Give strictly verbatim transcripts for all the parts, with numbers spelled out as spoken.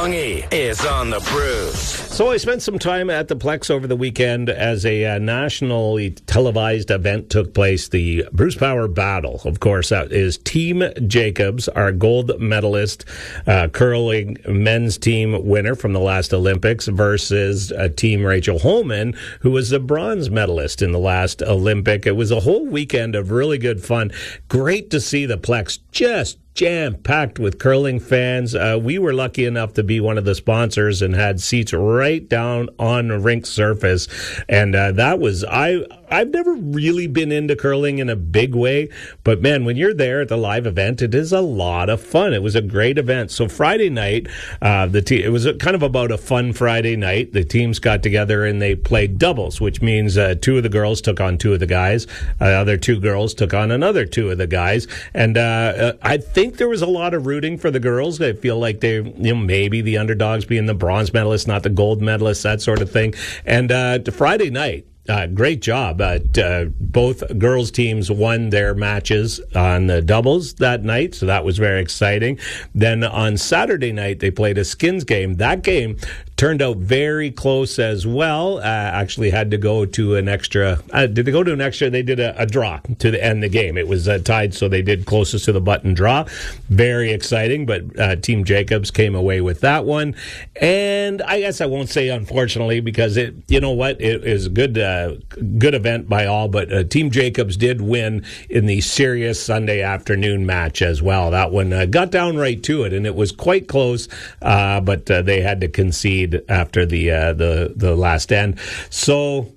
Longy is on the Bruce. So I spent some time at the Plex over the weekend as a uh, nationally televised event took place, the Bruce Power Battle. Of course, that is Team Jacobs, our gold medalist uh, curling men's team winner from the last Olympics, versus uh, Team Rachel Holman, who was the bronze medalist in the last Olympic. It was a whole weekend of really good fun. Great to see the Plex just jam-packed with curling fans. Uh, we were lucky enough to be one of the sponsors and had seats right down on the rink surface. And uh, that was, I, I've never really been into curling in a big way, but man, when you're there at the live event, it is a lot of fun. It was a great event. So Friday night, uh, the te- it was a, kind of about a fun Friday night. The teams got together and they played doubles, which means uh, two of the girls took on two of the guys. Uh, other two girls took on another two of the guys. And uh, uh, I think I think there was a lot of rooting for the girls. I feel like they, you know, maybe the underdogs being the bronze medalists, not the gold medalists, that sort of thing. And uh, Friday night, Uh, great job. Uh, uh, both girls' teams won their matches on the doubles that night, so that was very exciting. Then on Saturday night, they played a skins game. That game turned out very close as well. Uh, actually had to go to an extra. Uh, did they go to an extra? They did a, a draw to the, end the game. It was uh, tied, so they did closest to the button draw. Very exciting, but uh, Team Jacobs came away with that one. And I guess I won't say unfortunately, because it, you know what, it is a good. Uh, Uh, good event by all, but uh, Team Jacobs did win in the serious Sunday afternoon match as well. That one uh, got down right to it, and it was quite close, uh, but uh, they had to concede after the uh, the the last end. So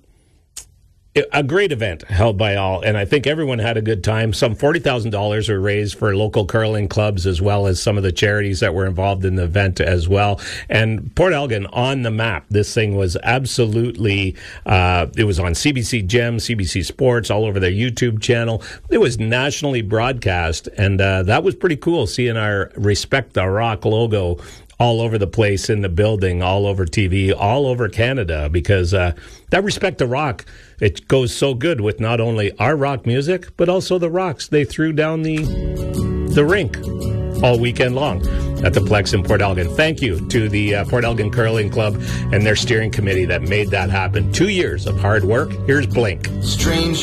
a great event held by all, and I think everyone had a good time. Some forty thousand dollars were raised for local curling clubs, as well as some of the charities that were involved in the event as well. And Port Elgin on the map. This thing was absolutely, uh, it was on C B C Gem, C B C Sports, all over their YouTube channel. It was nationally broadcast, and uh, that was pretty cool, seeing our Respect the Rock logo all over the place in the building, all over T V, all over Canada, because uh, that Respect the Rock, it goes so good with not only our rock music, but also the rocks they threw down the the rink all weekend long at the Plex in Port Elgin. Thank you to the uh, Port Elgin Curling Club and their steering committee that made that happen. Two years of hard work. Here's Blink. Strange.